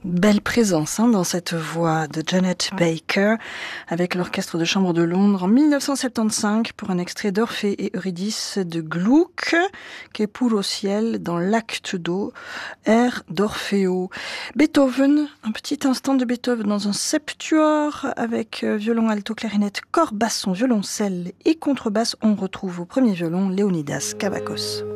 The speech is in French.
Belle présence dans cette voix de Janet Baker avec l'Orchestre de chambre de Londres en 1975 pour un extrait d'Orphée et Eurydice de Gluck, Che puro ciel dans l'acte do, air d'Orfeo. Beethoven, un petit instant de Beethoven dans un septuor avec violon, alto, clarinette, corps, basson, violoncelle et contrebasse. On retrouve au premier violon Léonidas Kavakos.